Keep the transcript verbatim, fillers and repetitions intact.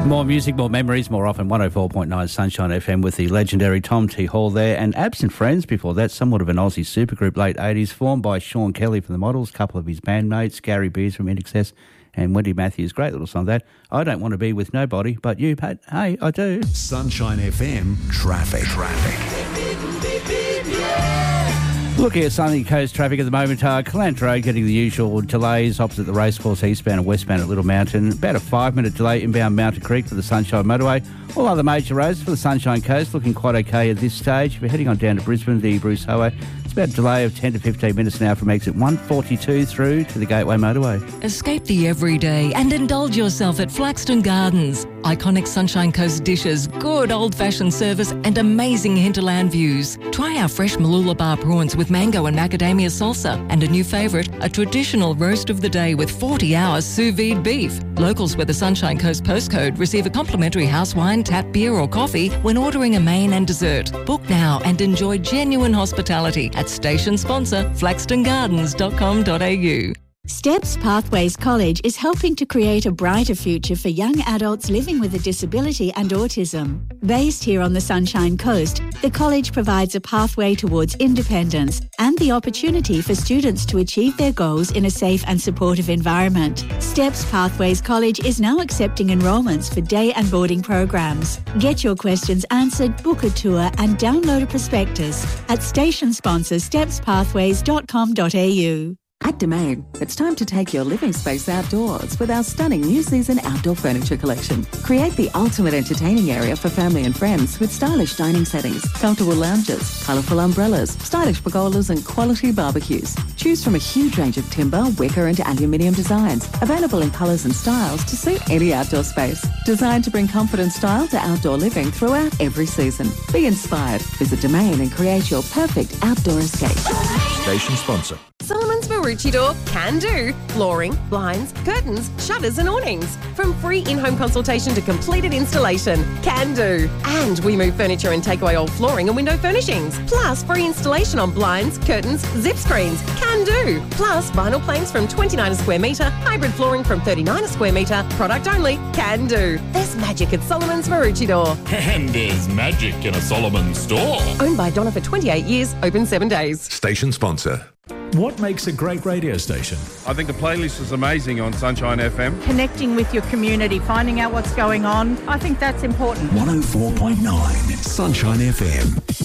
More music, more memories, more often. one oh four point nine Sunshine F M with the legendary Tom T. Hall there. And Absent Friends before that, somewhat of an Aussie supergroup, late eighties, formed by Sean Kelly from the Models, a couple of his bandmates, Gary Beers from INXS, and Wendy Matthews. Great little song that. I don't want to be with nobody but you, Pat. Hey, I do. Sunshine F M traffic. Traffic. Looking at Sunny Coast traffic at the moment, uh, Callant Road getting the usual delays opposite the racecourse eastbound and westbound at Little Mountain. About a five-minute delay inbound Mountain Creek for the Sunshine Motorway. All other major roads for the Sunshine Coast looking quite okay at this stage. If you're heading on down to Brisbane, the Bruce Highway, it's about a delay of ten to fifteen minutes now from exit one forty-two through to the Gateway Motorway. Escape the everyday and indulge yourself at Flaxton Gardens. Iconic Sunshine Coast dishes, good old-fashioned service and amazing hinterland views. Try our fresh Mooloolaba prawns with mango and macadamia salsa, and a new favourite, a traditional roast of the day with forty hours sous vide beef. Locals with a Sunshine Coast postcode receive a complimentary house wine, tap beer or coffee when ordering a main and dessert. Book now and enjoy genuine hospitality at station sponsor flaxton gardens dot com dot a u. Steps Pathways College is helping to create a brighter future for young adults living with a disability and autism. Based here on the Sunshine Coast, the college provides a pathway towards independence and the opportunity for students to achieve their goals in a safe and supportive environment. Steps Pathways College is now accepting enrolments for day and boarding programs. Get your questions answered, book a tour and download a prospectus at station sponsor steps pathways dot com dot a u. At Domain, it's time to take your living space outdoors with our stunning new season outdoor furniture collection. Create the ultimate entertaining area for family and friends with stylish dining settings, comfortable lounges, colourful umbrellas, stylish pergolas and quality barbecues. Choose from a huge range of timber, wicker and aluminium designs, available in colours and styles to suit any outdoor space. Designed to bring comfort and style to outdoor living throughout every season. Be inspired. Visit Domain and create your perfect outdoor escape. Station sponsor. Solomon's Maroochydore can do. Flooring, blinds, curtains, shutters and awnings. From free in-home consultation to completed installation. Can do. And we move furniture and take away old flooring and window furnishings. Plus free installation on blinds, curtains, zip screens. Can do. Plus vinyl planks from twenty-nine a square metre, hybrid flooring from thirty-nine a square metre. Product only. Can do. There's magic at Solomon's Maroochydore. And there's magic in a Solomon store. Owned by Donna for twenty-eight years, open seven days. Station sponsor. What makes a great radio station? I think the playlist is amazing on Sunshine F M. Connecting with your community, finding out what's going on. I think that's important. one oh four point nine Sunshine F M.